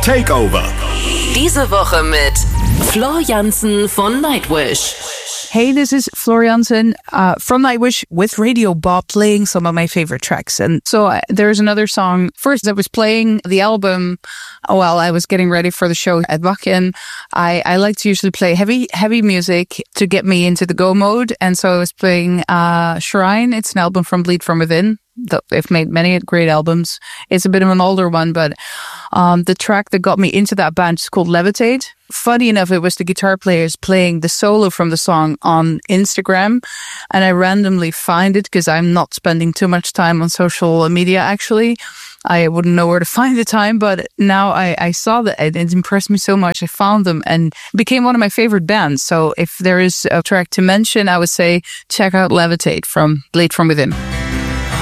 Takeover. Diese Woche mit Floor Jansen von Nightwish. Hey, this is Floor Jansen from Nightwish with Radio Bob playing some of my favorite tracks. And so there's another song. First, I was playing the album while I was getting ready for the show at Wacken. I like to usually play heavy music to get me into the go mode. And so I was playing Shrine. It's an album from Bleed From Within. They've made many great albums. It's a bit of an older one, but the track that got me into that band is called Levitate. Funny enough, it was the guitar players playing the solo from the song on Instagram, and I randomly find it because I'm not spending too much time on social media, actually. I wouldn't know where to find the time, but now I saw that it impressed me so much. I found them and became one of my favorite bands. So if there is a track to mention, I would say check out Levitate from Bleed From Within.